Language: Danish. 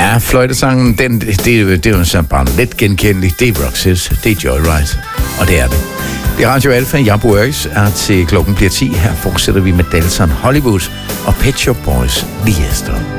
Ja, fløjtesangen, det er jo så bare lidt genkendeligt. Det er Roxette, det er Joyride, og det er det. Det er Radio Alfa, jeg bor er til klokken bliver 10. Her fortsætter vi med Dalton Hollywood og Pet Shop Boys lige efter.